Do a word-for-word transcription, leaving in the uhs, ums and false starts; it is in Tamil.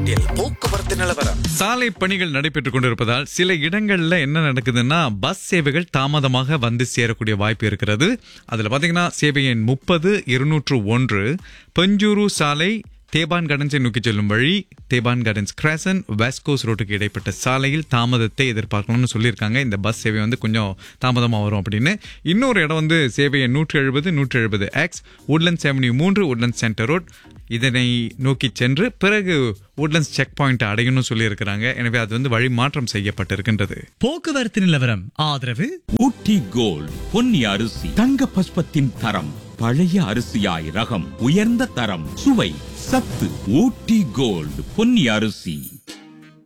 எட்டில் போக்குவரத்து நிலவரம். சாலை பணிகள் நடைபெற்றுக் கொண்டிருப்பதால் சில இடங்கள்ல என்ன நடக்குதுன்னா பஸ் சேவைகள் தாமதமாக வந்து சேரக்கூடிய வாய்ப்பு இருக்கிறது. அதுல பாத்தீங்கன்னா சேவை எண் முப்பது இருநூற்று ஒன்று பஞ்சூரு சாலை தேபான் கார்டன்ஸை நோக்கி செல்லும் வழி தேபான் கார்டன்ஸ் கிராசன் வெஸ்ட் கோஸ்ட் ரோட்டுக்கு இடைப்பட்ட சாலையில் தாமதத்தை எதிர்பார்க்கணும்னு சொல்லியிருக்காங்க. இந்த பஸ் சேவை வந்து கொஞ்சம் தாமதமாக வரும் அப்படின்னு. இன்னொரு இடம் வந்து சேவையை நூற்றி எழுபது நூற்றி எழுபது எக்ஸ் உட்லண்ட்ஸ் அவென்யூ மூன்று உட்லண்ட்ஸ் சென்டர் ரோட் இதனை நோக்கி சென்று பிறகு உட்லண்ட்ஸ் செக் பாயிண்ட் அடையணும்னு சொல்லியிருக்கிறாங்க. எனவே அது வந்து வழி மாற்றம் செய்யப்பட்டிருக்கின்றது. போக்குவரத்து நிலவரம் ஆதரவு ஊட்டி கோல்ட் பொன்னி அரிசி தங்க பஸ்பத்தின் தரம் பழைய அரிசியாய் ரகம் உயர்ந்த தரம் சுவை சத்து ஊட்டி கோல்ட் பொன்னி அரிசி.